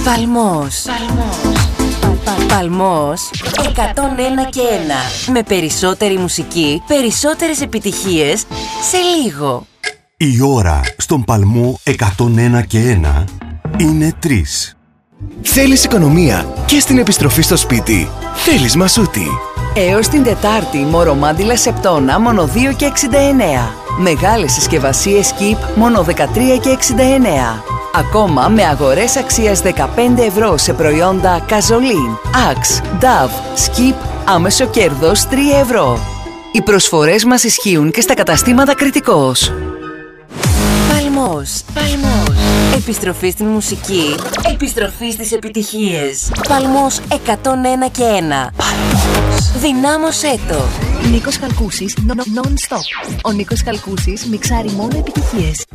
Παλμός. Παλμός 101 και 1. Με περισσότερη μουσική, περισσότερες επιτυχίες σε λίγο. Η ώρα στον Παλμό 101 και 1 είναι 3. Θέλεις οικονομία και στην επιστροφή στο σπίτι? Θέλεις Μασούτη. Έως την Τετάρτη, μορομάντιλα σεπτόνα μόνο 2 και 69. Μεγάλες συσκευασίες Keep μόνο 13 και 69. Ακόμα με αγορές αξίας 15 ευρώ σε προϊόντα Καζολίν, Axe, Dove, Skip, άμεσο κέρδος 3 ευρώ. Οι προσφορές μας ισχύουν και στα καταστήματα Κρητικός. Παλμός. Επιστροφή στην μουσική, επιστροφή στις επιτυχίες. Παλμός 101 και 1. Δυνάμωσέ το. Νίκος Χαλκούσης, non-stop. Ο Νίκος Χαλκούσης μιξάρει μόνο επιτυχίες.